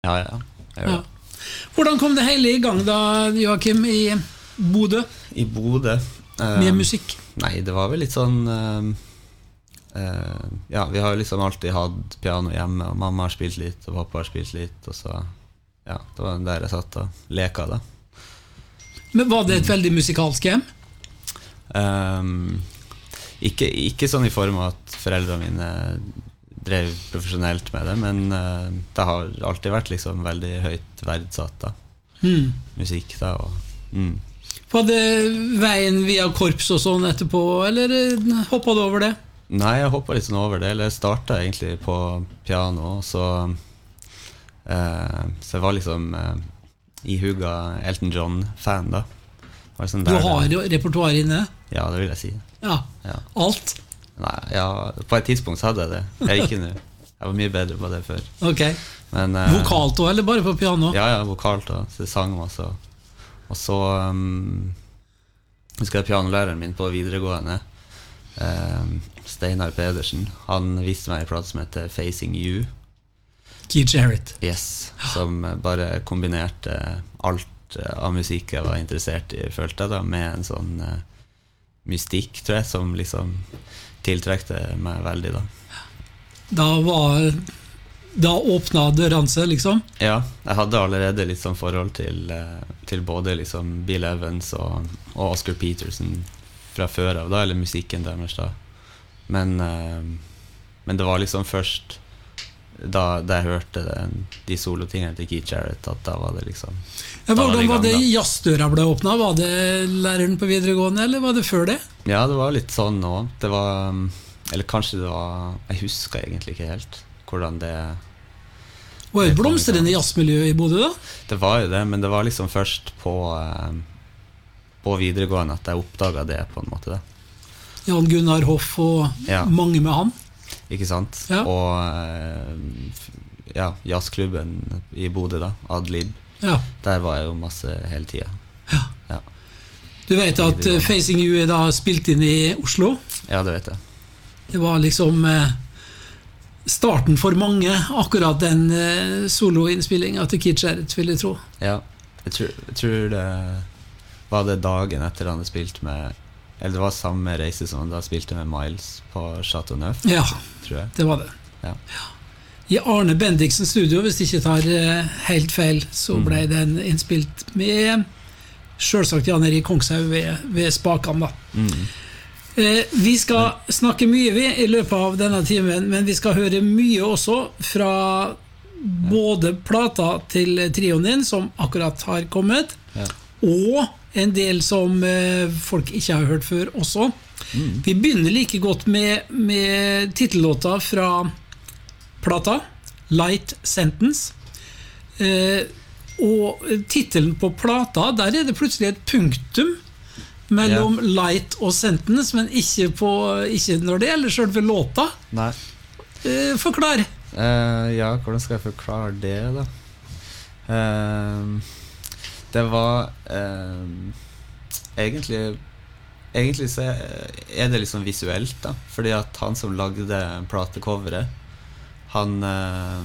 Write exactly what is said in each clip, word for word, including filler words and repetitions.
Ja, ja, jeg gjør Ja. det. Hvordan kom det hele i gang da, Joakim, i Bodø, I Bodø eh, med musikk? Nei, det var vel litt sånn eh, eh, Ja, vi har jo liksom alltid hatt piano hjemme, og mamma har spilt litt, og pappa har spilt litt, og så ja, det var der jeg satt og leka da. Men var det et veldig musikalsk hjem? Um, ikke, ikke sånn i form av at foreldrene mine drev profesjonelt med det, men uh, det har alltid vært liksom veldig høyt verdsatt da. Mm. Musikk da, og mm. Var det veien via korps og sånn etterpå, eller hoppet du over det? Nei, jeg hoppet litt sånn over det, eller jeg startet egentlig på piano, så, uh, så jeg var liksom uh, ihuga Elton John-fan da. Sånn du har jo repertoire inne? Ja, det vil jeg si. Ja, ja. Alt? Nei, ja, på et tidspunkt så hadde jeg det. Jeg er ikke nå. Jeg var mye bedre på det før. Ok. Men, uh, vokalt også, eller bare på piano? Ja, ja, vokalt og så sang også. Og så um, husker jeg pianolæreren min på videregående, um, Steinar Pedersen. Han viste meg en plate som heter Facing You. Keith Jarrett. Yes, som bare kombinerte alt av musikk jeg var interessert i, følte jeg da, med en sånn uh, mystikk, tror jeg, som liksom tiltrekte meg veldig da. Da var da åpnet dørene seg, liksom? Ja, jeg hadde allerede litt sånn forhold til, uh, til både liksom Bill Evans og, og Oscar Peterson fra før av da, eller musikken deres da. Men, uh, men det var liksom først Da, da jeg hørte den, de solotingene til Keith Jarrett, at da var det liksom ja, Hvordan var det, gang, jazzdøra ble åpnet? Var det læreren på videregående, eller var det før det? Ja, det var litt sånn nå. Det var, eller kanskje det var, jeg husker egentlig ikke helt hvordan det Var det et blomstrende jazzmiljø i Bodø da? Det var jo det, men det var liksom først på på videregående at jeg oppdaget det på en måte da. Jan Gunnar Hoff og ja. Mange med han. Ikke sant? Ja. Og ja, jazzklubben i Bodø da, Adlib. Ja. Der var jeg jo masse hele tiden. Ja. Ja. Du vet at uh, Facing You er da spilt inn i Oslo? Ja, det vet jeg. Det var liksom uh, starten for mange, akkurat den uh, soloinnspillingen til Keith Jarrett, vil jeg tro. Ja, jeg tror, jeg tror det var det dagen etter han hadde spilt med Eller det var samme reise som han da spilte med Miles på Chateau Neuf, ja, tror jeg. Det var det. Ja. Ja. I Arne Bendiksen studio, hvis jeg ikke tar uh, helt feil, så ble mm. den innspilt med selvsagt Jan Erik Kongshaug ved, ved Spakan da. Mm. Uh, vi skal snakke mye vi, i løpet av denne timen, men vi skal høre mye også fra både plata til trioen din, som akkurat har kommet, ja. Og en del som uh, folk ikke har hørt før også. Mm. Vi begynner like godt med, med titellåta fra plata, Light Sentence. Uh, og titelen på plata, der er det plutselig et punktum mellom yeah. Light og Sentence, men ikke, på, ikke når det gjelder selve låta. Nei. Uh, forklar. Uh, ja, hvordan skal jeg forklare det da? Uh, Det var eh, egentlig egentlig så er det liksom visuelt da, fordi at han som lagde platecoveret, han eh,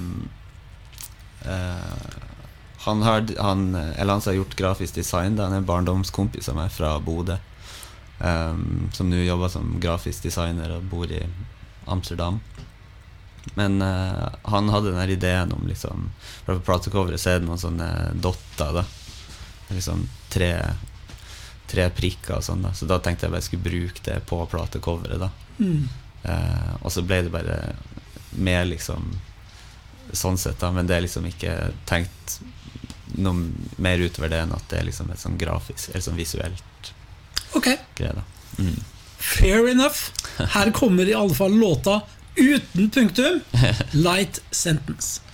eh, han har han, eller han som har gjort grafisk design da, han er en barndomskompis av meg fra Bodø, eh, som nå jobber som grafisk designer og bor i Amsterdam. Men eh, han hadde den her ideen om liksom, på platecoveret så er det noen sånne dotter da, liksom tre, tre prikker og sånn da. Så da tenkte jeg bare jeg skulle bruke det på platecoveret da. Mm. Eh, og så ble det bare mer liksom sånn sett da, men det er liksom ikke tenkt noe mer utover det enn at det er liksom et sånn grafisk, eller sånn visuelt okay. greie da. Mm. Fair enough. Her kommer i alle fall låta uten punktum, Light Sentence.